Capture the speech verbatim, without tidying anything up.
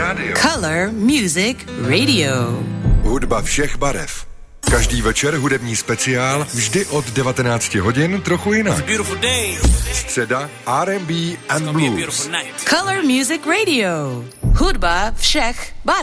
Color Music Radio. Hudba všech barev. Každý večer hudební speciál, vždy od devatenácti hodin trochu jinak. Středa R and B and Blues. Color Music Radio. Hudba všech barev.